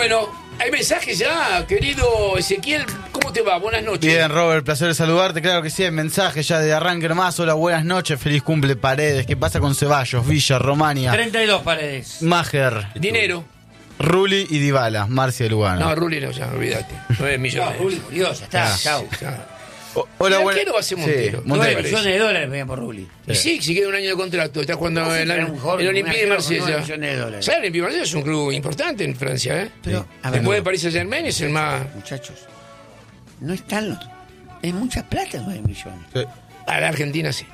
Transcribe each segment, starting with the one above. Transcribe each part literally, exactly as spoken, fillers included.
Bueno, hay mensajes ya, querido Ezequiel. ¿Cómo te va? Buenas noches. Bien, Robert, placer de saludarte. Claro que sí, hay mensajes ya de arranque nomás. Hola, buenas noches, feliz cumple Paredes. ¿Qué pasa con Ceballos, Villa, Romania? treinta y dos Paredes. Mager, Dinero. Rulli y Dybala, Marcia de Lugano. No, Rulli no, ya, olvídate. nueve millones. No, Rulli murió, ya está, Ah. chao. O- Hola, ¿El buenas arquero va a ser Montero? Sí, nueve Montero. millones de dólares veían por Rulli. Y sí, si queda un año de contrato, está jugando en la- un joven, el un Olympique de arquero con nueve Marsella. millones de dólares. ¿Sabes? El Olympique de Marsella es un club importante en Francia, ¿eh? Pero, a ver, Después de no, Paris Saint-Germain es el más... muchachos, no están los... Es mucha plata, nueve millones. Sí. A la Argentina sí.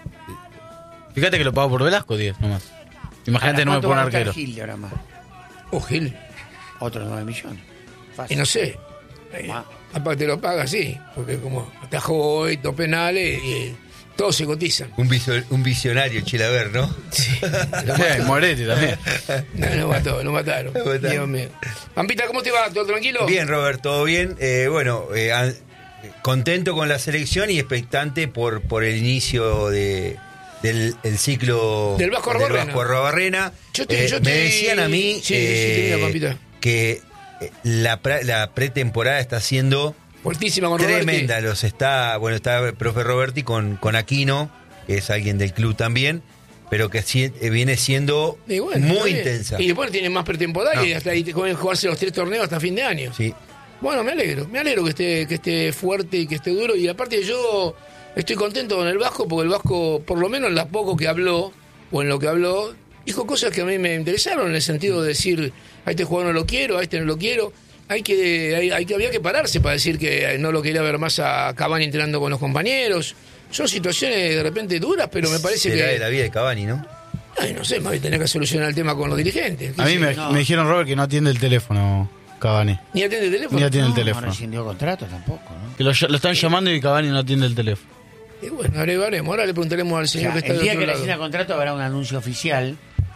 Fíjate que lo pago por Velasco, diez nomás. Imagínate, no me ¿Cuánto pone va a costar arquero. Gil de ahora más? O Gil. Otros nueve millones. Y Fácil. no sé. Eh, Ah. Aparte lo paga, sí. Porque como atajó hoy dos penales y todos se cotizan. Un, visio- un visionario, Chilaver, ¿no? Sí. Lo Sí, mató. Moretti también. No, lo mató, lo mataron. Lo mataron. Dios mío. Pampita, ¿cómo te va? ¿Todo tranquilo? Bien, Robert, todo bien. Eh, bueno, eh, an- contento con la selección y expectante por, por el inicio de, del el ciclo Del Vasco Arrobarrena. Vasco Arrobarrena. Yo te- Eh, yo me te- decían a mí Sí, sí, te digo, Pampita. que eh, la, pra- la pretemporada está siendo Fuertísima con Roberti. tremenda. Los está, bueno, está el profe Roberti con, con Aquino, que es alguien del club también, pero que si- eh, viene siendo Y bueno, está muy bien. intensa. Y después tiene más pretemporada No. y hasta ahí te pueden jugarse los tres torneos hasta fin de año. Sí. Bueno, me alegro, me alegro que esté, que esté fuerte y que esté duro. Y aparte yo estoy contento con el Vasco, porque el Vasco, por lo menos en las poco que habló, o en lo que habló, dijo cosas que a mí me interesaron, en el sentido de decir, a este jugador no lo quiero, a este no lo quiero. Hay que, hay, hay que había que pararse para decir que no lo quería ver más a Cavani entrenando con los compañeros. Son situaciones de repente duras, pero me parece Será que... de la vida de Cavani, ¿no? Ay, no sé, más bien tener que solucionar el tema con los dirigentes. A mí me, No. me dijeron, Robert, que no atiende el teléfono, Cavani. Ni atiende el teléfono. Ni atiende el No, teléfono. No rescindió contrato tampoco, ¿no? Que lo, lo están llamando y Cavani no atiende el teléfono. Y bueno, agregaremos. Ahora le preguntaremos al O señor sea, que está el del día otro que le lado. rescinda contrato habrá un anuncio oficial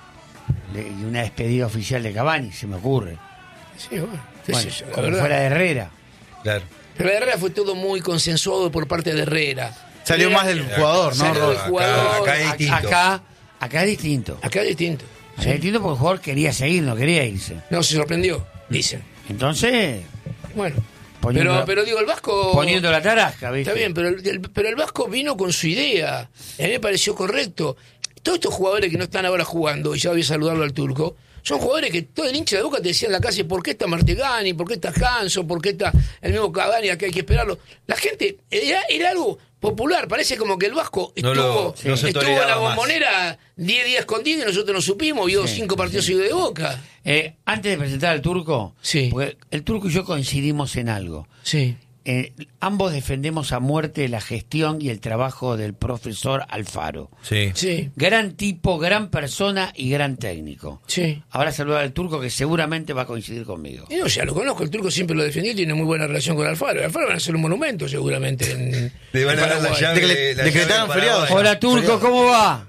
de- y una despedida oficial de Cavani, se me ocurre. Sí, bueno, qué Bueno, sé yo, la como verdad. fuera de Herrera. Claro. Pero de Herrera fue todo muy consensuado por parte de Herrera. Salió Herrera- más del jugador, ¿no, Salió del Robert? Acá- jugador. acá es A- distinto. Acá, acá es distinto. Acá es distinto. Acá es distinto porque el jugador quería seguir, no quería irse. No, se sorprendió, dicen. Entonces, Bueno. Poniendo- pero, pero digo, el Vasco... poniendo la tarasca, ¿viste? Está bien, pero el, el- pero el Vasco vino con su idea. A mí me pareció correcto. Todos estos jugadores que no están ahora jugando, y ya voy a saludarlo al turco, son jugadores que todo el hincha de Boca te decía en la calle, ¿por qué está Martegani? ¿Por qué está Hanso? ¿Por qué está el mismo Cavani? Acá hay que esperarlo. La gente, era, era algo popular. Parece como que el Vasco No estuvo, lo- no se estuvo en toleraba la más. Bombonera diez días escondido y nosotros no supimos. Vio Sí, cinco partidos sí. seguidos de Boca. Eh, antes de presentar al turco, Sí. porque el turco y yo coincidimos en algo. Sí. Eh, ambos defendemos a muerte la gestión y el trabajo del profesor Alfaro. Sí. Sí. Gran tipo, gran persona y gran técnico. Sí. Ahora saludar al turco que seguramente va a coincidir conmigo. Y no, ya lo conozco, el turco siempre lo defendió y tiene muy buena relación con Alfaro. Alfaro van a hacer un monumento seguramente en, Le van en a dar la Paraguay. llave. Decre- la decretaron llave de feriado. Paraguay. Hola turco, ¿cómo va?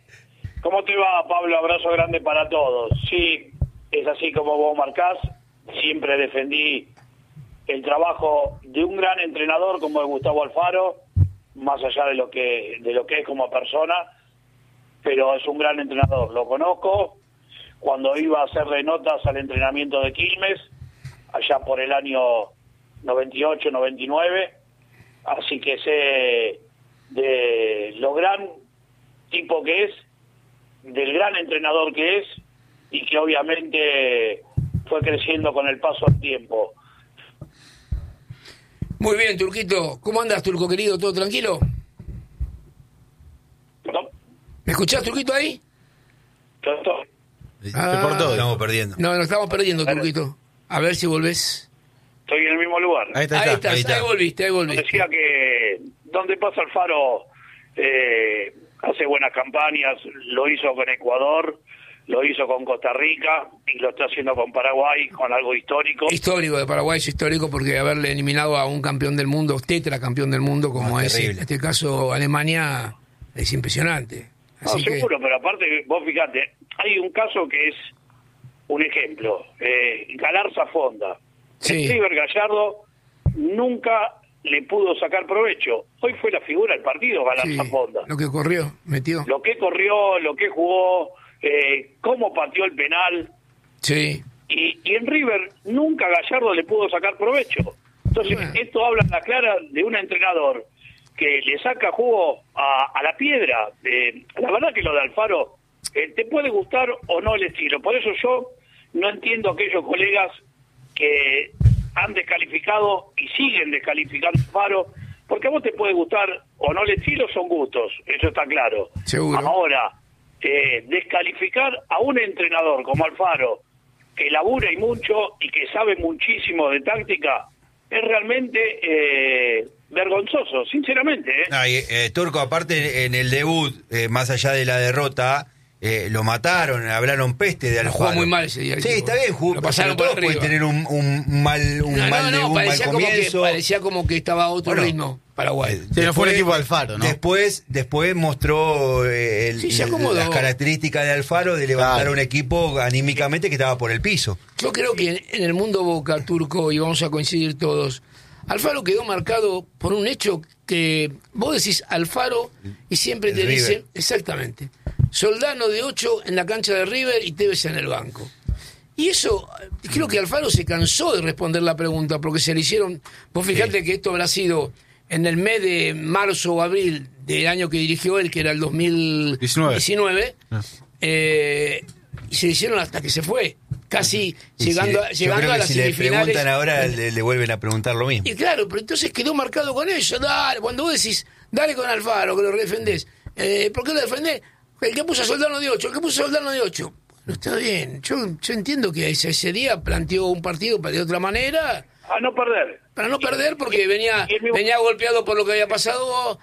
¿Cómo te va, Pablo? Abrazo grande para todos. Sí, es así como vos marcás. Siempre defendí el trabajo de un gran entrenador como es Gustavo Alfaro, más allá de lo que de lo que es como persona, pero es un gran entrenador. Lo conozco cuando iba a hacerle notas al entrenamiento de Quilmes, allá por el año noventa y ocho, noventa y nueve, así que sé de lo gran tipo que es, del gran entrenador que es, y que obviamente fue creciendo con el paso del tiempo. Muy bien, Turquito. ¿Cómo andas, Turco querido? ¿Todo tranquilo? ¿No? ¿Me escuchás, Turquito, ahí? ¿Todo? Ah. Se cortó, estamos perdiendo. No, nos estamos perdiendo, Turquito. A ver si volvés. Estoy en el mismo lugar. Ahí está, Ahí ahí estás, ahí ahí, está. volviste, ahí volviste. Decía que donde pasa el Faro eh, hace buenas campañas, lo hizo con Ecuador, lo hizo con Costa Rica y lo está haciendo con Paraguay, con algo histórico. Histórico de Paraguay, es histórico porque haberle eliminado a un campeón del mundo, tetracampeón del mundo, como Ah, es terrible. en este caso Alemania, es impresionante. No, Así que, seguro, pero aparte, vos fíjate, hay un caso que es un ejemplo, eh, Galarza Fonda. Sí. River Gallardo nunca le pudo sacar provecho. Hoy fue la figura del partido Galarza sí, Fonda. lo que corrió, metió. Lo que corrió, lo que jugó, eh, cómo pateó el penal, Sí. y, y en River nunca Gallardo le pudo sacar provecho. Entonces, Bueno. esto habla en la clara de un entrenador que le saca jugo a, a la piedra. Eh, la verdad que lo de Alfaro, eh, te puede gustar o no el estilo. Por eso yo no entiendo a aquellos colegas que han descalificado y siguen descalificando a Alfaro, porque a vos te puede gustar o no el estilo, son gustos, eso está claro. Seguro. Ahora, eh, descalificar a un entrenador como Alfaro, que labura y mucho y que sabe muchísimo de táctica, es realmente eh, vergonzoso, sinceramente. ¿eh? Ay, eh, Turco, aparte en el debut, eh, más allá de la derrota, eh, lo mataron, hablaron peste de Lo Alfaro. jugó muy mal ese día. el Sí, tipo. está bien, jugó, Lo pasaron pero por todos pueden arriba. tener un, un mal, un No, mal no, debut, no, un mal parecía como, que, comienzo. parecía como que estaba a otro Bueno, ritmo Paraguay. Eh, Sí, no fue el equipo de Alfaro, ¿no? Después, después mostró eh, el- Sí, se acomodó. las características de Alfaro de levantar Claro. un equipo anímicamente que estaba por el piso. Yo creo que en, en el mundo Boca, Turco, y vamos a coincidir todos, Alfaro quedó marcado por un hecho que vos decís Alfaro y siempre El te River. dicen, exactamente, Soldano de ocho en la cancha de River y Tevez en el banco. Y eso, creo que Alfaro se cansó de responder la pregunta porque se le hicieron, vos fijate Sí. que esto habrá sido en el mes de marzo o abril del año que dirigió él, que era el dos mil diecinueve, Ah. eh, y se le hicieron hasta que se fue, casi Y llegando, si- a, yo llegando creo a que las si le semifinales. preguntan ahora, le, le vuelven a preguntar lo mismo. Y claro, pero entonces quedó marcado con eso. Dale, cuando vos decís, dale con Alfaro, que lo defendés. Eh, ¿Por qué lo defendés? El que puso a Soldano de ocho, el que puso a Soldano de ocho. Bueno, está bien. Yo, yo entiendo que ese, ese día planteó un partido de otra manera, A no perder. para no perder, porque venía, y el mismo- venía golpeado por lo que había pasado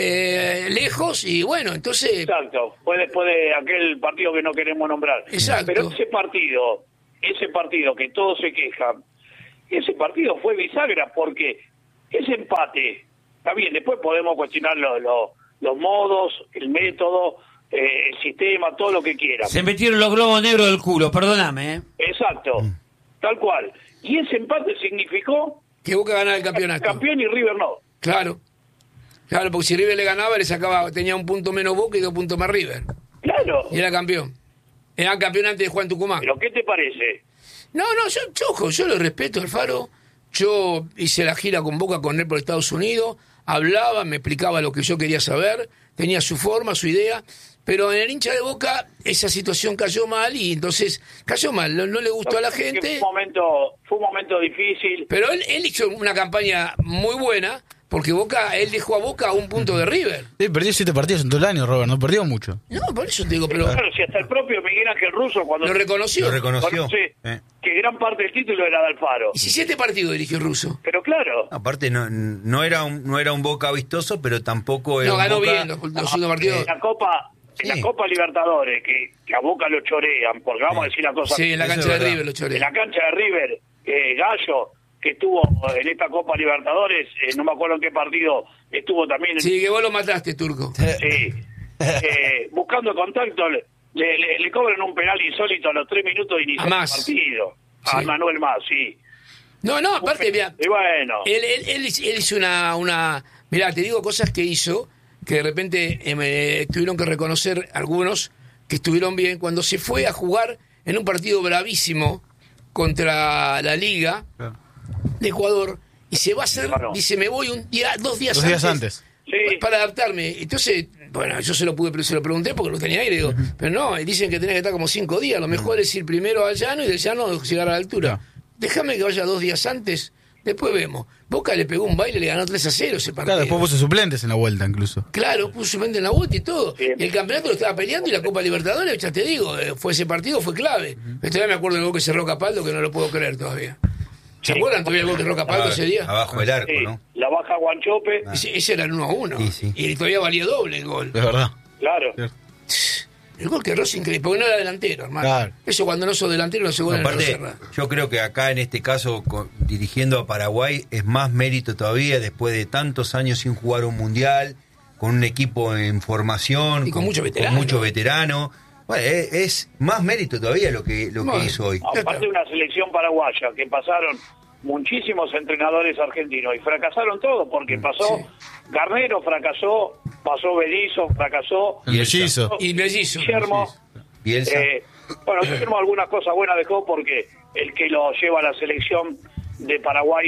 eh, lejos, y bueno, entonces. Exacto, fue después de aquel partido que no queremos nombrar. Exacto. Pero ese partido, ese partido que todos se quejan, ese partido fue bisagra porque ese empate, está bien, después podemos cuestionar lo- lo- los modos, el método, eh, el sistema, todo lo que quieran. Se metieron los globos negros del culo, perdóname, ¿eh? Exacto, tal cual. Y ese empate significó Que Boca ganara el campeonato. campeón y River no. Claro. Claro, porque si River le ganaba, le sacaba, tenía un punto menos Boca y dos puntos más River. Claro, Y era campeón. Era campeón antes de Juan Tucumán. pero ¿qué te parece? No, no, yo, yo, ojo, yo lo respeto, Alfaro. Yo hice la gira con Boca con él por Estados Unidos. Hablaba, me explicaba lo que yo quería saber. Tenía su forma, su idea. Pero en el hincha de Boca esa situación cayó mal y entonces cayó mal. No, no le gustó a la Que gente. Fue un momento, fue un momento difícil. Pero él, él hizo una campaña muy buena porque Boca, él dejó a Boca a un punto de River. Sí, perdió siete partidos en todo el año, Robert, no perdió mucho. No, por eso te digo, pero Claro, si hasta el propio Miguel Ángel Russo cuando lo reconoció. Lo reconoció. conoce Eh. que gran parte del título era de Alfaro. diecisiete partidos dirigió Russo. Pero claro, Aparte, no, no, era un, no era un Boca vistoso, pero tampoco era No, un ganó Boca... bien los, los segundos partidos. en la Copa, en Sí. la Copa Libertadores, que, que a Boca lo chorean, porque vamos a decir la cosa. Sí, en la Eso cancha es de verdad. River lo choré. En la cancha de River, eh, Gallo, que estuvo en esta Copa Libertadores, eh, no me acuerdo en qué partido, estuvo también en, Sí, que vos lo mataste, Turco. sí, eh, buscando contacto, le, le, le cobran un penal insólito a los tres minutos de iniciar A el Mas. partido. A Sí. Manuel Más, sí. No, no, aparte, mira, Y bueno, él, él, él, hizo- él hizo una, una... Mirá, te digo cosas que hizo que de repente eh, me tuvieron que reconocer algunos que estuvieron bien. Cuando se fue a jugar en un partido bravísimo contra la Liga de Ecuador y se va a hacer, Claro. dice, me voy un día, dos días Dos antes. días antes. sí. Para adaptarme. Entonces, bueno, yo se lo pude, se lo pregunté porque lo tenía ahí, le digo, pero no, dicen que tenés que estar como cinco días. Lo mejor es ir primero al llano y del llano llegar a la altura. Déjame que vaya dos días antes, después vemos. Boca le pegó un baile, le ganó tres a cero ese partido. Claro, después puso suplentes en la vuelta incluso. Claro, puso su mente en la vuelta y todo. Bien. Y el campeonato lo estaba peleando y la Copa Libertadores, ya te digo, eh, fue ese partido, fue clave. Pero todavía me acuerdo del gol que cerró Capaldo, que no lo puedo creer todavía. ¿Se Sí. acuerdan todavía el gol que cerró Capaldo ese día? Abajo del arco, Sí, ¿no? la baja Guanchope, Ese, ese era el uno a uno. Sí, sí. Y todavía valía doble el gol. Es verdad. claro. El gol que erró es increíble, porque no era delantero, hermano. Claro. Eso cuando no sos delantero no se vuelve a Aparte, cerrar. yo creo que acá en este caso, con- dirigiendo a Paraguay, es más mérito todavía después de tantos años sin jugar un mundial, con un equipo en formación, Y con mucho veterano. mucho veterano. Bueno, es, es más mérito todavía lo que, lo que Bueno. hizo hoy. Aparte de una selección paraguaya que pasaron muchísimos entrenadores argentinos y fracasaron todos porque pasó Sí. Garnero, fracasó, pasó Berizzo, fracasó El mellizo. Y mellizo. Guillermo, Bielsa. eh, Bueno, tenemos algunas cosas buenas de Joe porque el que lo lleva a la selección de Paraguay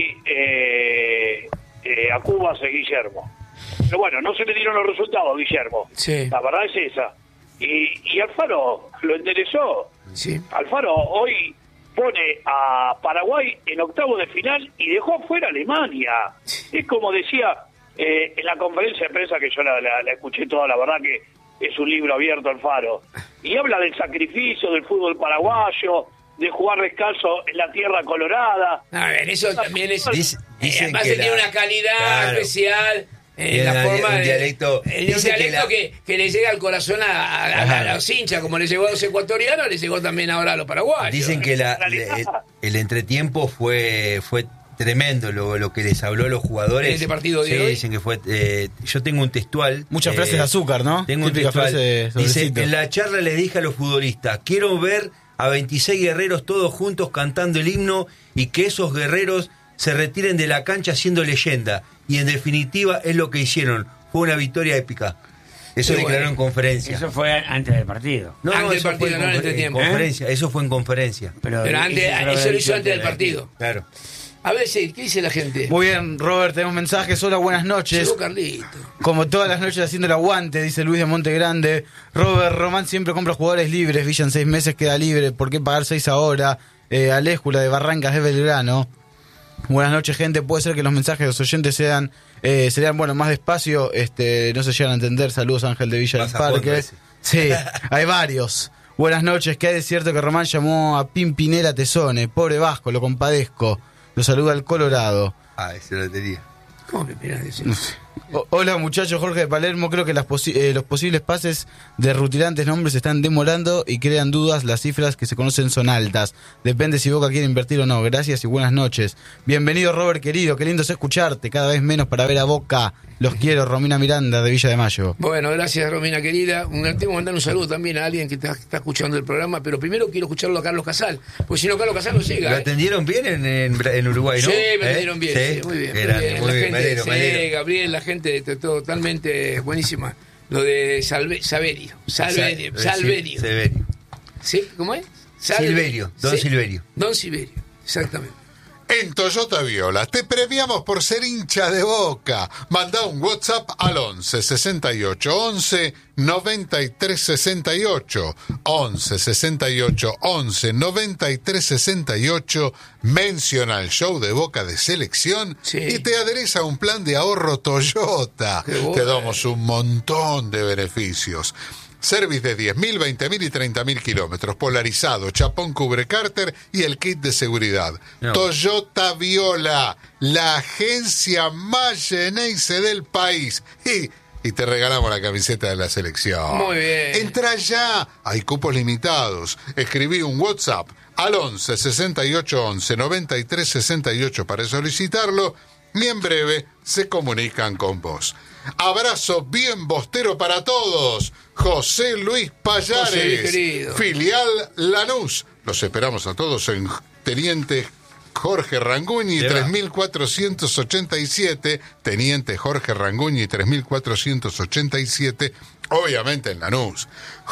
eh, eh, a Cuba es Guillermo. Pero bueno, no se le dieron los resultados, Guillermo. Sí. La verdad es esa. Y, y Alfaro lo enderezó. Sí. Alfaro hoy pone a Paraguay en octavo de final y dejó fuera a Alemania. Es como decía eh, en la conferencia de prensa, que yo la, la, la escuché toda, la verdad que es un libro abierto, Alfaro. Y habla del sacrificio del fútbol paraguayo, de jugar descalzo en la tierra colorada. A ver, eso también es... Dice- eh, dicen además que él tiene la- una calidad claro. especial... En Tiene la una- forma un de, dialecto- eh, un dice que dialecto la- que, que le llega al corazón a, a, a- a los hinchas, como le llegó a los ecuatorianos, le llegó también ahora a los paraguayos. Dicen que la- le- el, el entretiempo fue fue tremendo lo, lo que les habló a los jugadores. ¿En este partido de sí, hoy? dicen que fue... eh, yo tengo un textual. Muchas eh, frases de azúcar, ¿no? Tengo un Típica textual. frase de Dice, sobrecito. en la charla le dije a los futbolistas, quiero ver a veintiséis guerreros todos juntos cantando el himno y que esos guerreros se retiren de la cancha siendo leyenda. Y en definitiva es lo que hicieron. Fue una victoria épica. Eso Sí, declaró bueno. en conferencia. Eso fue antes del partido. No, Antes del eso partido, fue en no en el confer- entretiempo, en ¿eh? conferencia. Eso fue en conferencia. Pero, Pero antes, eso se eso lo hizo dicho antes del partido. Claro. A ver, sí, ¿qué dice la gente? Muy bien, Robert, tenemos mensajes. Hola, buenas noches. Llegó Carlito. Como todas las noches haciendo el aguante, dice Luis de Montegrande. Robert Román siempre compra jugadores libres. Villa en seis meses queda libre. ¿Por qué pagar seis ahora? Eh, Aléjula de Barrancas de Belgrano. Buenas noches, gente. Puede ser que los mensajes de los oyentes sean, eh, serían, bueno, más despacio. Este, no se llegan a entender. Saludos, Ángel de Villa del Vas a fondo Parque. ese. Sí, hay varios. Buenas noches. ¿Qué hay de cierto que Román llamó a Pimpinela Tesone? Pobre Vasco, lo compadezco. Lo saluda el Colorado. Ah, ese lo tenía. ¿Cómo que mirá eso? O- Hola muchachos, Jorge de Palermo. Creo que las posi- eh, los posibles pases de rutilantes nombres se están demorando y crean dudas. Las cifras que se conocen son altas. Depende si Boca quiere invertir o no. Gracias y buenas noches. Bienvenido, Robert querido. Qué lindo es escucharte. Cada vez menos para ver a Boca. Los quiero. Romina Miranda de Villa de Mayo. Bueno, gracias, Romina querida. Un, tengo que mandar un saludo también a alguien que está, está escuchando el programa, pero primero quiero escucharlo a Carlos Casal, porque si no, Carlos Casal no llega. Lo ¿eh? atendieron bien en, en, Bra- en Uruguay, ¿no? Sí, me ¿Eh? atendieron bien, sí, muy bien. Qué Muy grande, bien. muy La bien, gente, me alegro, sí, me alegro. Gabriel, la gente t- totalmente buenísima. Lo de Salve, Saverio. Salverio. Sa- Salverio. Silverio. ¿Sí? ¿Cómo es? Silverio, Don Silverio. Don Silverio, exactamente. En Toyota Viola te premiamos por ser hincha de Boca. Manda un WhatsApp al once sesenta y ocho once noventa y tres sesenta y ocho. once sesenta y ocho once noventa y tres sesenta y ocho. Menciona el show de Boca de selección Sí. y te adereza un plan de ahorro Toyota. Qué bueno. Te damos un montón de beneficios. Service de diez mil, veinte mil y treinta mil kilómetros, polarizado, chapón cubre cárter y el kit de seguridad. No. Toyota Viola, la agencia más Geneise del país. Y, y te regalamos la camiseta de la selección. Muy bien. Entra ya, hay cupos limitados. Escribí un WhatsApp al once sesenta y ocho once noventa y tres sesenta y ocho para solicitarlo y en breve se comunican con vos. Abrazo bien bostero para todos. José Luis José Luis, Payares, querido. filial Lanús. Los esperamos a todos en Teniente Jorge Ranguñi Lleva. tres mil cuatrocientos ochenta y siete. Teniente Jorge Ranguñi tres mil cuatrocientos ochenta y siete. Obviamente en Lanús.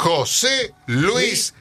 José Luis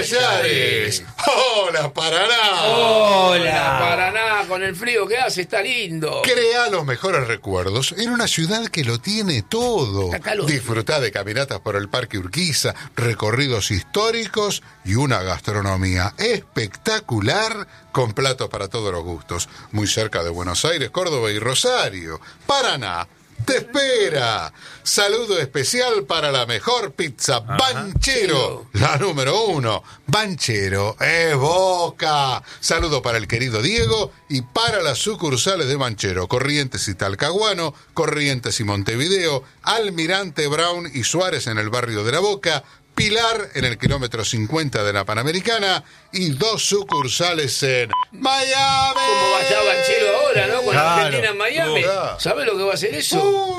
Payares. ¡Hola, Paraná! Hola, Paraná, con el frío que hace, está lindo. Crea los mejores recuerdos en una ciudad que lo tiene todo. Está calor. Disfrutá de caminatas por el Parque Urquiza, recorridos históricos y una gastronomía espectacular con platos para todos los gustos. Muy cerca de Buenos Aires, Córdoba y Rosario. Paraná te espera. Saludo especial para la mejor pizza Banchero, la número uno. Banchero es Boca. Saludo para el querido Diego y para las sucursales de Banchero, Corrientes y Talcahuano, Corrientes y Montevideo, Almirante Brown y Suárez en el barrio de La Boca, Pilar en el kilómetro cincuenta de la Panamericana y dos sucursales en Miami. ¿Cómo va a estar Banchero ahora, no? Con Claro. Argentina en Miami. Claro. ¿Sabe lo que va a hacer eso? Uh,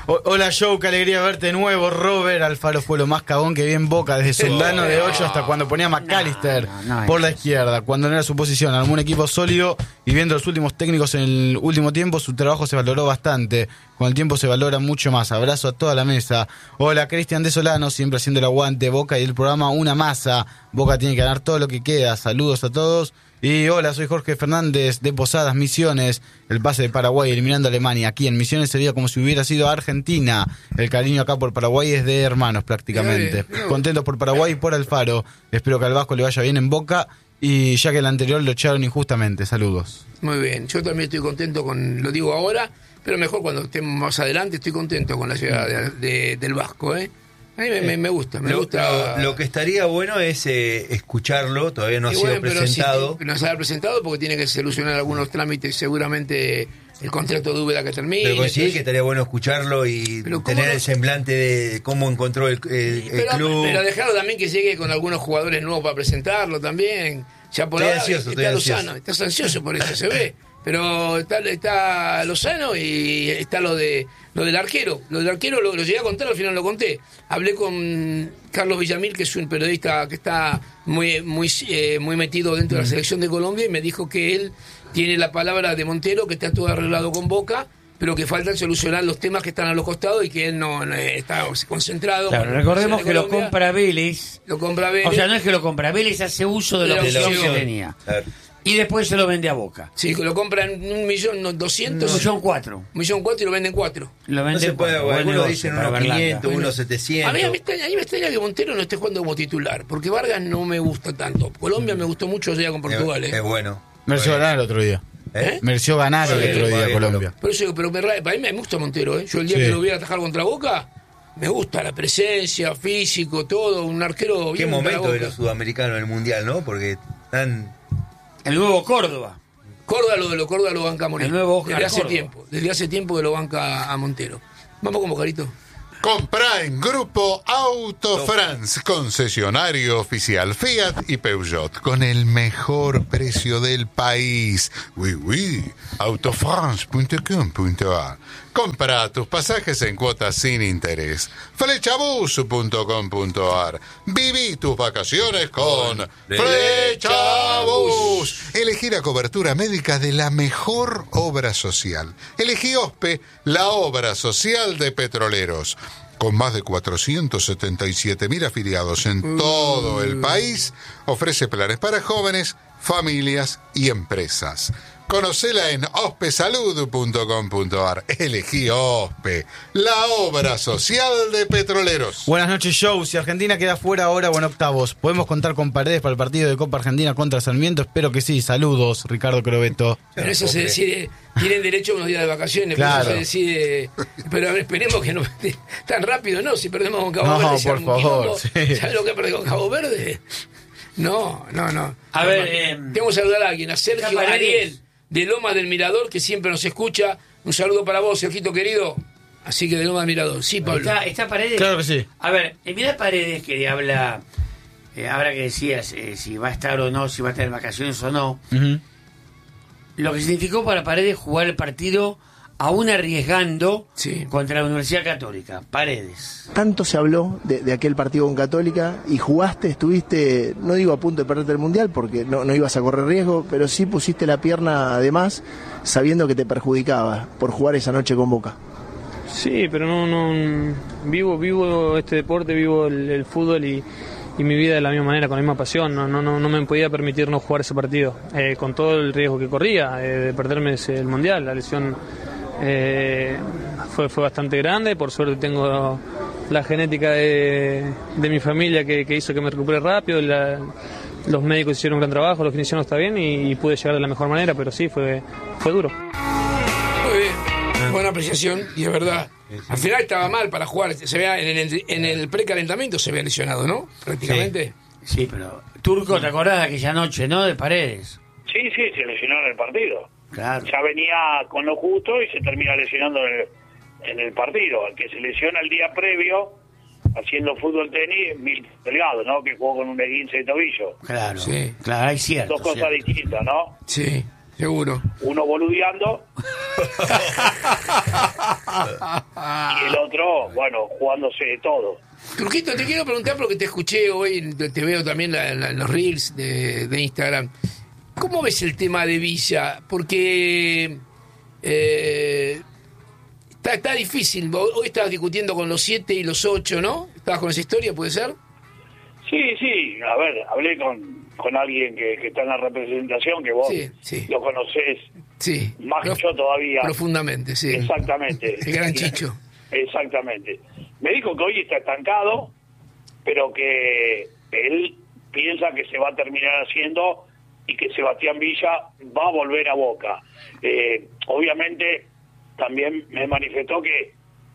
O- Hola Joe, qué alegría verte de nuevo. Robert Alfaro fue lo más cagón que vi en Boca desde Soldano de ocho hasta cuando ponía a McAllister No, no, no por la es eso. izquierda, cuando no era su posición. Armó un equipo sólido y viendo los últimos técnicos en el último tiempo, su trabajo se valoró bastante. Con el tiempo se valora mucho más. Abrazo a toda la mesa. Hola, Cristian de Solano, siempre haciendo el aguante. Boca y el programa Una Masa. Boca tiene que ganar todo lo que queda. Saludos a todos. Y hola, soy Jorge Fernández de Posadas, Misiones. El pase de Paraguay eliminando a Alemania. Aquí en Misiones sería como si hubiera sido Argentina. El cariño acá por Paraguay es de hermanos prácticamente. Mirá, mirá. Contentos por Paraguay y por Alfaro. Espero que al Vasco le vaya bien en Boca. Y ya que el anterior lo echaron injustamente. Saludos. Muy bien, yo también estoy contento con, lo digo ahora, pero mejor cuando estemos más adelante, estoy contento con la llegada de- de- del Vasco, ¿eh? A mí me, me- me gusta, me Lo, gusta. lo- lo que estaría bueno es eh, escucharlo, todavía no ha Y sido bueno, pero presentado. sí, no se ha presentado porque tiene que solucionar algunos trámites, seguramente el contrato de Úbeda que termine. Pero coincide entonces- que estaría bueno escucharlo y Pero ¿cómo tener no? el semblante de cómo encontró el, el- el pero, club. pero dejarlo también que llegue con algunos jugadores nuevos para presentarlo también. Ya por Estoy ahora ansioso, está estoy Lozano, ansioso. estás ansioso por eso, se ve. Pero está, está Lozano y está lo de lo del arquero. Lo del arquero lo, lo llegué a contar, al final lo conté. Hablé con Carlos Villamil, que es un periodista que está muy muy eh, muy metido dentro de la selección de Colombia, y me dijo que él tiene la palabra de Montero, que está todo arreglado con Boca, pero que faltan solucionar los temas que están a los costados y que él no, no está concentrado. Claro, con la recordemos selección que de lo Colombia. compra Vélez. Lo compra Vélez. O sea, no es que lo compra, Vélez hace uso de la De la opción que opción. tenía. Claro. Y después se lo vende a Boca. Sí, que lo compran un millón no, doscientos. Un millón cuatro. Un millón cuatro y lo venden cuatro. Lo No vende se puede, cuatro. Buen algunos negocio dicen para unos Berlanga. quinientos, unos setecientos. A mí, a mí me extraña, a mí me extraña que Montero no esté jugando como titular, porque Vargas no me gusta tanto. Colombia me gustó mucho allá con Portugal. Es, ¿eh? es bueno. Mereció Bueno. ganar el otro día. ¿Eh? Mereció ganar el Sí, otro día sí, Colombia. Por eso digo, pero me, ra- para mí me gusta Montero. ¿eh? Yo el día Sí. que lo voy a atajar contra Boca, me gusta la presencia, físico, todo. Un arquero Qué bien para momento de Boca. los sudamericanos en el mundial, ¿no? Porque están. El nuevo Córdoba. Córdoba lo de lo Córdoba lo banca a Morir. El nuevo Oscar Desde hace Córdoba. tiempo. Desde hace tiempo que lo banca a Montero. Vamos como Carito. Compra en Grupo Auto France, concesionario oficial Fiat y Peugeot, con el mejor precio del país. Oui, oui, autofrance punto com punto a. Compra tus pasajes en cuotas sin interés. Flechabus punto com punto a r. Viví tus vacaciones con Flechabus. Elegí la cobertura médica de la mejor obra social. Elegí OSPE, la obra social de petroleros. Con más de cuatrocientos setenta y siete mil afiliados en todo el país, ofrece planes para jóvenes, familias y empresas. Conocela en ospesalud punto com punto a r. Elegí OSPE, la obra social de petroleros. Buenas noches, Joe. Si Argentina queda fuera ahora o en octavos, ¿podemos contar con Paredes para el partido de Copa Argentina contra Sarmiento? Espero que sí. Saludos, Ricardo Crobeto. Pero eso se decide, tienen derecho a unos días de vacaciones, Claro. pero eso se decide, pero a ver, esperemos que no tan rápido, ¿no? Si perdemos con Cabo No, Verde, se por arma un favor, quilombo. sí. ¿Sabes lo que perdió con Cabo Verde? No, no, no. A No, ver, no. eh, tengo que saludar a alguien, a Sergio está Paredes. Ariel, de Lomas del Mirador, que siempre nos escucha. Un saludo para vos, Sergito querido. Así que de Lomas del Mirador. Sí, Pablo. ¿Está, está Paredes? Claro que sí. A ver, eh, mira Paredes que le habla, eh, ahora que decías eh, si va a estar o no, si va a tener vacaciones o no. Ujú. Lo que significó para Paredes jugar el partido aún arriesgando Sí. contra la Universidad Católica. Paredes. Tanto se habló de, de aquel partido con Católica y jugaste, estuviste, no digo a punto de perderte el Mundial porque no, no ibas a correr riesgo, pero sí pusiste la pierna además sabiendo que te perjudicaba por jugar esa noche con Boca. Sí, pero no, no vivo, vivo este deporte, vivo el, el fútbol y, y mi vida de la misma manera, con la misma pasión. No, no, no, no me podía permitir no jugar ese partido, eh, con todo el riesgo que corría eh, de perderme ese, el Mundial. La lesión eh, fue, fue bastante grande, por suerte tengo la genética de, de mi familia que, que hizo que me recupere rápido. La, los médicos hicieron un gran trabajo, los kinesiólogos está bien y, y pude llegar de la mejor manera, pero sí, fue, fue duro. Muy bien. Buena apreciación, y es verdad. Al final estaba mal para jugar. Se vea en el, en el precalentamiento se había lesionado, ¿no? Prácticamente. Sí, pero Turco, ¿te acordás de aquella noche, no? De Paredes. Sí, sí, se lesionó en el partido. Claro. Ya venía con lo justo y se termina lesionando en el, en el partido. El que se lesiona el día previo, haciendo fútbol tenis, Milton Delgado, ¿no? Que jugó con un esguince de tobillo. Claro, Sí. claro, hay cierto. Dos cosas cierto. distintas, ¿no? Sí. Seguro. Uno boludeando y el otro, bueno, jugándose de todo. Turquito, te quiero preguntar porque te escuché hoy, te, te veo también en, la, en los reels de, de Instagram. ¿Cómo ves el tema de Villa? Porque eh, está, está difícil. Hoy estabas discutiendo con los siete y los ocho, ¿no? ¿Estabas con esa historia, puede ser? Sí, sí, a ver, hablé con, con alguien que, que está en la representación, que vos Sí, sí. lo conocés Sí. más Prof- que yo todavía. Profundamente, sí. Exactamente. El gran Chicho. Exactamente. Me dijo que hoy está estancado, pero que él piensa que se va a terminar haciendo y que Sebastián Villa va a volver a Boca. Eh, obviamente, también me manifestó que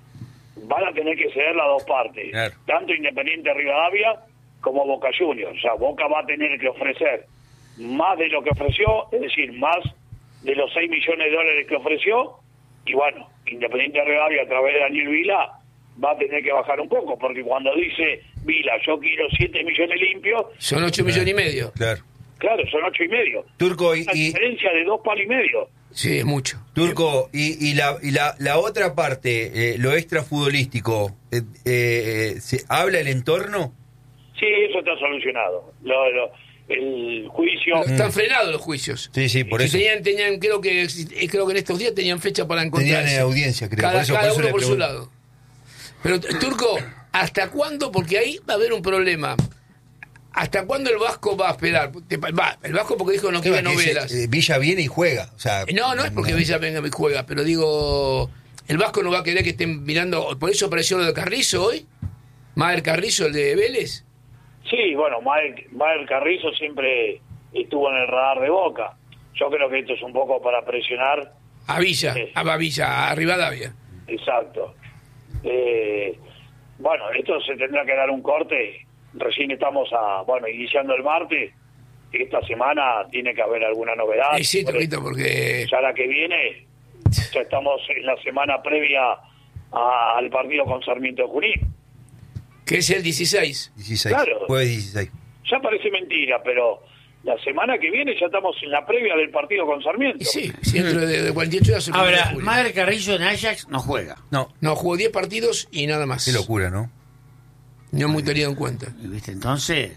van a tener que ceder las dos partes, Claro. tanto Independiente Rivadavia como Boca Juniors. O sea, Boca va a tener que ofrecer más de lo que ofreció, es decir, más de los seis millones de dólares que ofreció, y bueno, Independiente Rivadavia a través de Daniel Vila va a tener que bajar un poco, porque cuando dice Vila, yo quiero siete millones limpios, Son ocho millones y medio. Claro. claro, son ocho y medio. Turco, y, Una y- diferencia de dos palos y medio. Sí, es mucho. Turco, y, y, la, y la, la otra parte, eh, lo extra futbolístico, eh, eh, ¿se habla el entorno? Sí, eso está solucionado. Lo, lo- el juicio... Están frenados los juicios. Sí, sí, por Y eso. Tenían, tenían, creo que eh, creo que en estos días tenían fecha para encontrarse. Tenían audiencia, creo. Cada, por eso, cada por eso uno le por su pregunto. lado. Pero, Turco, ¿hasta cuándo? Porque ahí va a haber un problema. ¿Hasta cuándo el Vasco va a esperar? Te- Va, el Vasco porque dijo que no quiere Tema que novelas. ese, eh, Villa viene y juega. O sea, No, no es porque Villa venga y juega, pero digo, el Vasco no va a querer que estén mirando. Por eso apareció lo de Carrizo hoy. Maher Carrizo, el de Vélez. Sí, bueno, Mael, Mael Carrizo siempre estuvo en el radar de Boca. Yo creo que esto es un poco para presionar. A Villa, Sí. a Villa, a Rivadavia. Exacto. Eh, bueno, esto se tendrá que dar un corte. Recién estamos a, bueno, iniciando el martes. Esta semana tiene que haber alguna novedad. Y sí, Turquito, porque Ya la que viene, ya estamos en la semana previa a- al partido con Sarmiento de Junín. que es el dieciséis. dieciséis, Claro. jueves dieciséis. Ya parece mentira, pero la semana que viene ya estamos en la previa del partido con Sarmiento. Y sí, sí, dentro de, de cuarenta y ocho horas. el primero de Ahora, julio. Maher Carrillo en Ajax no juega. No, No, jugó diez partidos y nada más. qué locura, ¿no? No muy tenido en cuenta. ¿Viste? Entonces,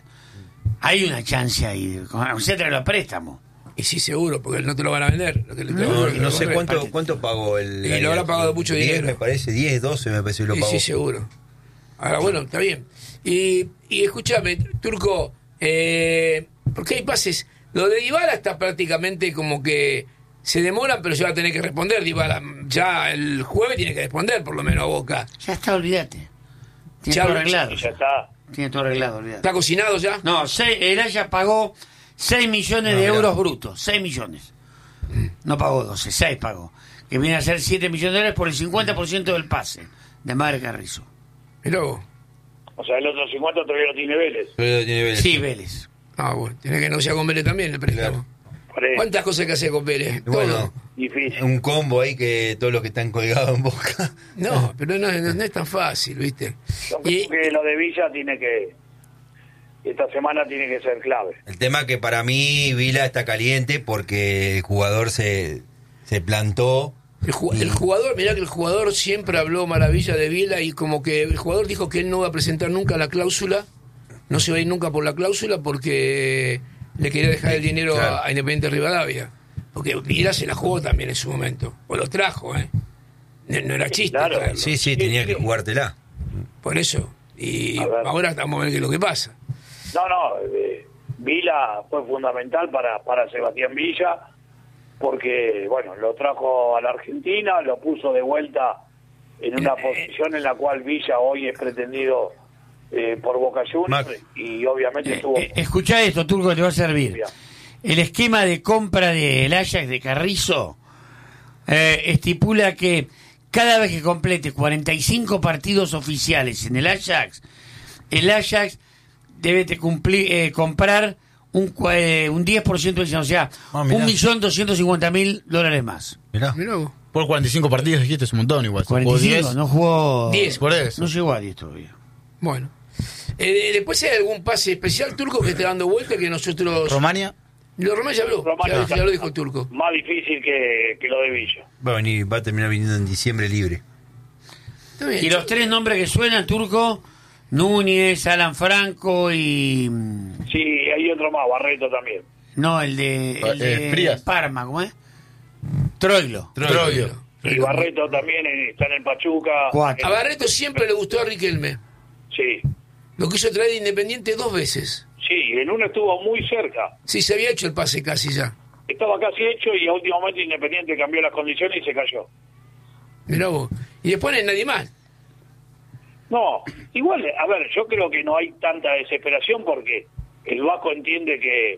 hay una chance ahí. O sea, traerlo a préstamo. Y sí, seguro, porque no te lo van a vender. Lo que le- No, lo que no lo sé compre. cuánto cuánto pagó el... Y lo habrá pagado mucho diez, dinero. me parece, diez, doce me parece que lo Sí, pagó. sí, seguro. Ahora, bueno, está bien. Y, y escúchame, Turco, eh, porque hay pases. Lo de Dybala está prácticamente como que se demora, pero ya va a tener que responder. Dybala ya el jueves tiene que responder, por lo menos a Boca. Ya está, olvídate. Tiene Ya todo lo- arreglado. Y ya está. Tiene todo arreglado, olvídate. ¿Está cocinado ya? No, seis, el Ajax pagó seis millones No, de mirá. euros brutos. seis millones. No pagó doce, seis pagó. Que viene a ser siete millones de dólares por el cincuenta por ciento del pase de Maher Carrizo. Mirá vos. O sea, el otro cincuenta todavía lo tiene Vélez. Pero tiene Vélez. Sí, Vélez. Ah, bueno, tiene que negociar con Vélez también el préstamo. Por eso, ¿Cuántas cosas hay que hacer con Vélez? Y bueno, Todo. difícil. un combo ahí que todos los que están colgados en Boca. No, pero no, no- no es tan fácil, ¿viste? Yo creo Y, que lo de Villa tiene que... Esta semana tiene que ser clave. El tema que para mí Vila está caliente porque el jugador se, se plantó. El, ju- el jugador, mirá que el jugador siempre habló maravilla de Vila y como que el jugador dijo que él no va a presentar nunca la cláusula, no se va a ir nunca por la cláusula porque le quería dejar el dinero Claro. a, a Independiente Rivadavia. Porque Vila se la jugó también en su momento, o lo trajo, ¿eh? No, no era chiste, Claro. traerlo. Sí, sí, tenía que jugártela. Por eso. Y A ver. ahora estamos a ver qué es lo que pasa. No, no, eh, Vila fue fundamental para, para Sebastián Villa, porque, bueno, lo trajo a la Argentina, lo puso de vuelta en una posición en la cual Villa hoy es pretendido eh, por Boca Juniors, Mac. y obviamente Eh, estuvo... eh, escuchá esto, Turco, que te va a servir. El esquema de compra del Ajax de Carrizo eh, estipula que cada vez que complete cuarenta y cinco partidos oficiales en el Ajax, el Ajax debe te cumplir, eh, comprar un, cua- eh, un diez por ciento de, o sea, Ah, mirá. un millón doscientos cincuenta mil dólares más. Mirá. Mirá vos. Por cuarenta y cinco partidos dijiste es un montón igual. cuarenta y Jugó cinco, diez. no jugó... diez. Por eso. No llegó a diez todavía. Bueno. Eh, después hay algún pase especial turco que esté dando vuelta que nosotros... Romania. Lo Román ya habló, Román ya, está ya lo dijo el Turco. más difícil que, que lo de Villa. Va a venir, va a terminar viniendo en diciembre libre. Está bien. Y los tres nombres que suenan, Turco, Núñez, Alan Franco y... Sí, hay otro más, Barreto también. No, el de, el de Eh, Frías. Parma, ¿cómo es? Troilo. Troilo. Y Barreto también en- está en el Pachuca. Cuatro. A Barreto siempre le gustó a Riquelme. Sí, Lo quiso traer de Independiente dos veces. sí, en uno estuvo muy cerca. Sí, se había hecho el pase casi ya. Estaba casi hecho y a último momento Independiente cambió las condiciones y se cayó. Mirá vos. Y después no hay nadie más. No, igual, a ver, yo creo que no hay tanta desesperación porque el Vasco entiende que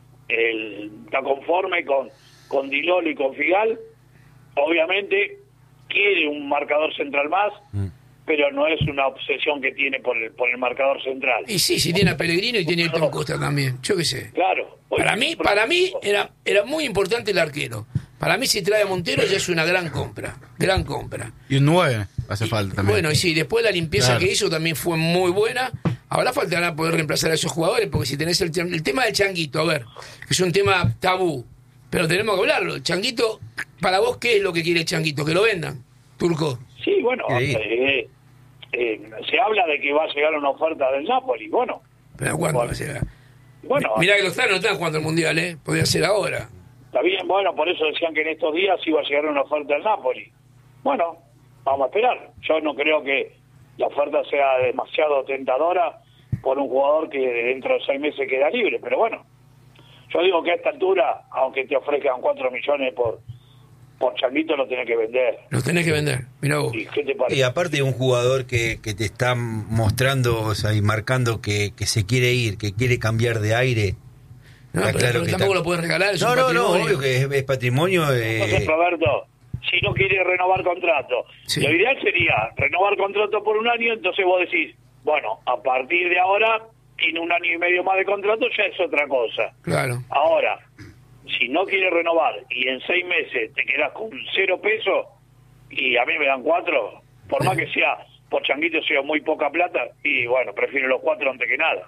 él está conforme con, con Dilolo y con Figal. Obviamente quiere un marcador central más, pero no es una obsesión que tiene por el, por el marcador central. Y sí, si tiene a Pellegrino y tiene a Tom Costa también. Yo qué sé. Claro. Para mí, para mí era, era muy importante el arquero. Para mí si trae a Montero ya es una gran compra. Gran compra. Y un nueve hace falta también. Bueno, y sí, después la limpieza Claro. que hizo también fue muy buena. Ahora faltará poder reemplazar a esos jugadores, porque si tenés el, el tema del Changuito, a ver, que es un tema tabú, pero tenemos que hablarlo. El Changuito, para vos, ¿qué es lo que quiere el Changuito? Que lo vendan, Turco. Sí, bueno, Sí. eh, eh, se habla de que va a llegar una oferta del Napoli. Bueno, Pero ¿cuándo Bueno. va a llegar? bueno, Mirá que los Thanos no están jugando el Mundial, ¿eh? Podría ser ahora. está bien, bueno, por eso decían que en estos días iba a llegar una oferta del Napoli. Bueno, vamos a esperar. Yo no creo que la oferta sea demasiado tentadora por un jugador que dentro de seis meses queda libre, pero bueno, yo digo que a esta altura, aunque te ofrezcan cuatro millones por por Changuito, lo tenés que vender. Los tenés que vender. Mirá vos. ¿Y qué te parece? Y aparte de un jugador que, que te está mostrando, o sea, y marcando que, que se quiere ir, que quiere cambiar de aire. No, Está pero, claro pero que tampoco está- lo puedes regalar, es No, un no, no, patrimonio. obvio que es, es patrimonio. eh, Entonces, Roberto, si no quiere renovar contrato, Sí. lo ideal sería renovar contrato por un año, entonces vos decís, bueno, a partir de ahora tiene un año y medio más de contrato, ya es otra cosa. Claro. Ahora, si no quiere renovar y en seis meses te quedás con cero pesos y a mí me dan cuatro, por más que sea por Changuito sea muy poca plata, y bueno, prefiero los cuatro antes que nada.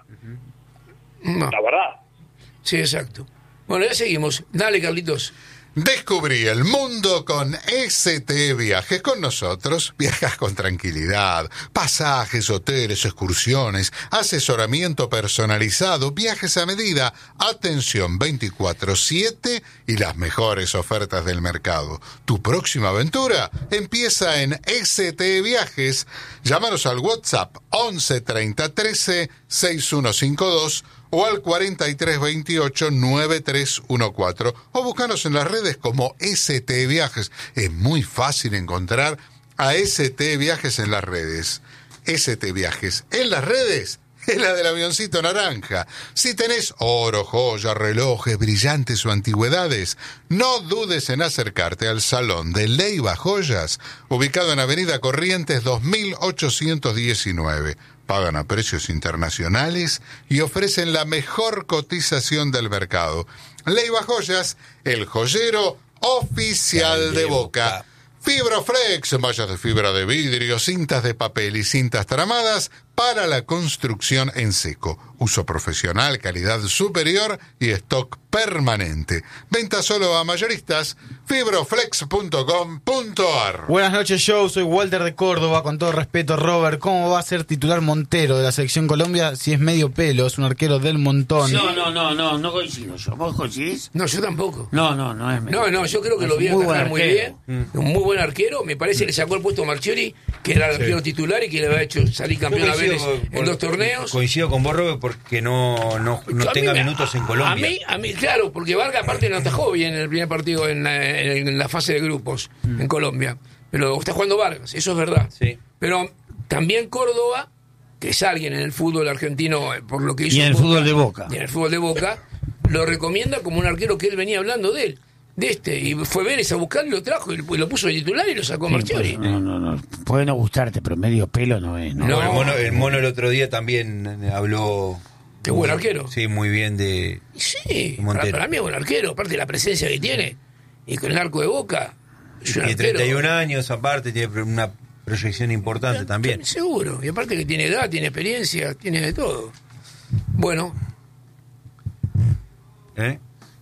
No. La verdad. Sí, exacto. Bueno, ya seguimos. Dale, Carlitos. Descubrí el mundo con S T Viajes. Con nosotros viajas con tranquilidad. Pasajes, hoteles, excursiones, asesoramiento personalizado, viajes a medida, atención veinticuatro siete y las mejores ofertas del mercado. Tu próxima aventura empieza en S T Viajes. Llámanos al WhatsApp once treinta trece sesenta y uno cincuenta y dos o al cuarenta y tres veintiocho noventa y tres catorce o búscanos en las redes como S T Viajes. Es muy fácil encontrar a S T Viajes en las redes. S T Viajes en las redes es la del avioncito naranja. Si tenés oro, joya, relojes, brillantes o antigüedades, no dudes en acercarte al Salón de Leiva Joyas, ubicado en Avenida Corrientes dos mil ochocientos diecinueve. Pagan a precios internacionales y ofrecen la mejor cotización del mercado. Leiva Joyas, el joyero oficial de Boca. Fibroflex, mallas de fibra de vidrio, cintas de papel y cintas tramadas para la construcción en seco. Uso profesional, calidad superior y stock permanente. Venta solo a mayoristas. fibroflex punto com punto ar. Buenas noches, Joe. Soy Walter de Córdoba. Con todo respeto, Robert, ¿cómo va a ser titular Montero de la Selección Colombia si es medio pelo? Es un arquero del montón. No, no, no, no, no coincido yo. ¿Vos coincidís? No, yo tampoco. No, no, no es medio. No, no, yo creo que Es lo vi un muy buen atajar muy arquero. bien. Un muy buen arquero. Me parece que le sacó el puesto a Marchiori, que era el arquero titular y que le había hecho salir campeón Yo a Vélez coincido con- en dos torneos. Coincido con vos, Robert, porque no, no, no A mí tenga me- minutos en a- Colombia. A mí, a mí, claro, porque Vargas aparte no atajó bien en el primer partido en la, en la fase de grupos en Colombia. Pero está jugando Vargas, eso es verdad. Sí. Pero también Córdoba, que es alguien en el fútbol argentino eh, por lo que hizo Y en el Boca, fútbol de Boca. y en el fútbol de Boca, lo recomienda como un arquero que él venía hablando de él, de este. Y fue Vélez a buscarlo, lo trajo y lo puso de titular y lo sacó Marchiori. Sí, no, no, no. Puede no gustarte, pero medio pelo no es. ¿no? No. Bueno, el, mono, el mono el otro día también eh, habló. Qué buen arquero. Sí, muy bien de. Y sí, para, Montero. para mí es buen arquero, aparte de la presencia que tiene. Y con el arco de Boca. Es un Tiene arquero. treinta y un años, aparte, tiene una proyección importante también. Seguro. Y aparte que tiene edad, tiene experiencia, tiene de todo. Bueno, ¿Eh?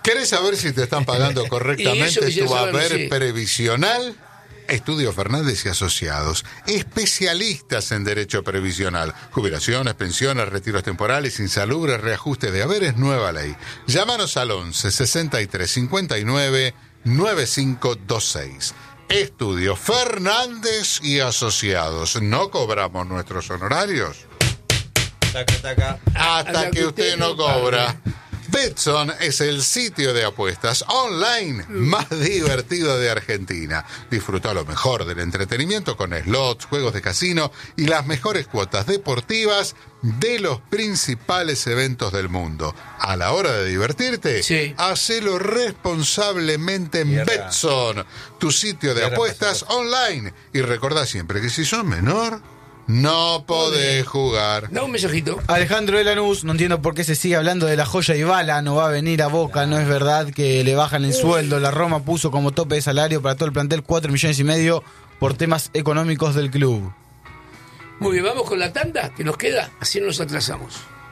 ¿Querés saber si te están pagando Y eso correctamente quisiera tu saber, haber sí. previsional? Estudio Fernández y Asociados, especialistas en derecho previsional, jubilaciones, pensiones, retiros temporales, insalubres, reajuste de haberes, nueva ley. Llámanos al once sesenta y tres cincuenta y nueve noventa y cinco veintiséis. Estudio Fernández y Asociados. No cobramos nuestros honorarios Taca, taca. hasta que usted no cobra. Betson es el sitio de apuestas online más divertido de Argentina. Disfruta lo mejor del entretenimiento con slots, juegos de casino y las mejores cuotas deportivas de los principales eventos del mundo. A la hora de divertirte, Sí. hacelo responsablemente en Tierra. Betson, tu sitio de Tierra, apuestas pastor. online. Y recordá siempre que si sos menor, no podés jugar. Da un mensajito. Alejandro de Lanús, no entiendo por qué se sigue hablando de la joya Dybala, no va a venir a Boca, no es verdad que le bajan el sueldo, la Roma puso como tope de salario para todo el plantel cuatro millones y medio por temas económicos del club. Muy bien, vamos con la tanda que nos queda, así no nos atrasamos.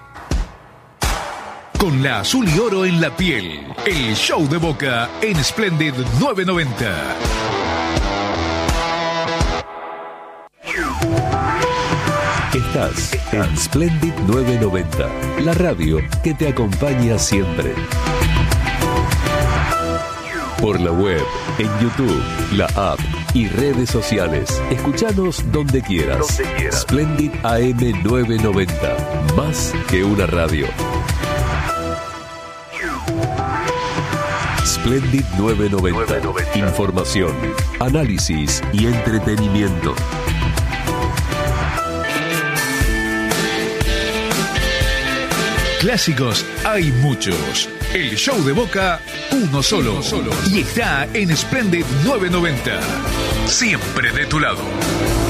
Con la azul y oro en la piel, el show de Boca en Splendid novecientos noventa. Estás en Splendid novecientos noventa, la radio que te acompaña siempre. Por la web, en YouTube, la app y redes sociales. Escuchanos donde quieras. Donde quieras. Splendid A M novecientos noventa, más que una radio. Splendid novecientos noventa, novecientos noventa. información, análisis y entretenimiento. Clásicos hay muchos. El show de Boca, uno solo. Y está en Splendid novecientos noventa. Siempre de tu lado.